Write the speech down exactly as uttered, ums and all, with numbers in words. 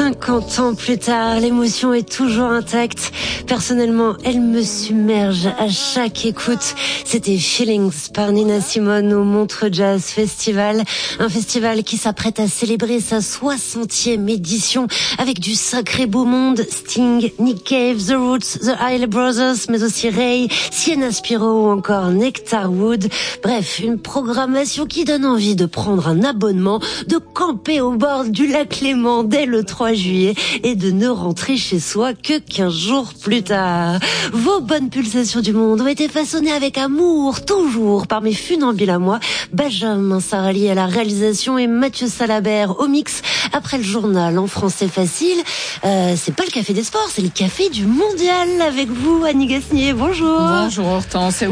cinquante ans plus tard, l'émotion est toujours intacte. Personnellement, elle me submerge à chaque écoute. C'était Feelings par Nina Simone au Montreux Jazz Festival. Un festival qui s'apprête à célébrer sa soixantième édition avec du sacré beau monde. Sting, Nick Cave, The Roots, The Isley Brothers, mais aussi Ray, Sienna Spiro ou encore Nectar Wood. Bref, une programmation qui donne envie de prendre un abonnement, de camper au bord du lac Léman dès le trois juillet et de ne rentrer chez soi que quinze jours plus tard. Vos bonnes pulsations du monde ont été façonnées avec amour, toujours, par mes funambules à moi, Benjamin Sarali à la réalisation et Mathieu Salabert au mix. Après le journal en français facile, euh, c'est pas le café des sports, c'est le café du mondial avec vous, Annie Gasnier. Bonjour. Bonjour Hortense.